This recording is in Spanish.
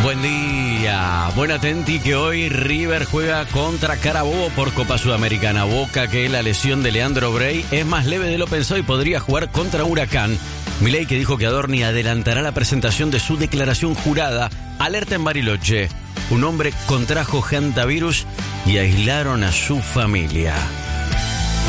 Buen día, buen atenti que hoy River juega contra Carabobo por Copa Sudamericana. Boca que la lesión de Leandro Brey es más leve de lo pensado y podría jugar contra Huracán. Milei que dijo que Adorni adelantará la presentación de su declaración jurada. Alerta en Bariloche, un hombre contrajo hantavirus y aislaron a su familia.